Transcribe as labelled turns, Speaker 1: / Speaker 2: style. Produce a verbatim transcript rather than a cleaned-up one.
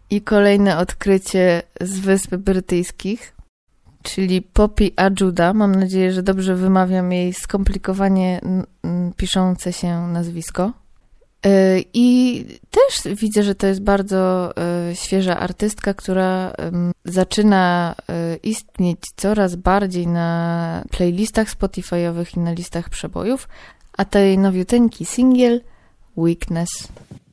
Speaker 1: I kolejne odkrycie z Wysp Brytyjskich, czyli Poppy Ajuda. Mam nadzieję, że dobrze wymawiam jej skomplikowanie piszące się nazwisko. I też widzę, że to jest bardzo świeża artystka, która zaczyna istnieć coraz bardziej na playlistach Spotify'owych i na listach przebojów, a to jej nowiuteńki singiel Weakness.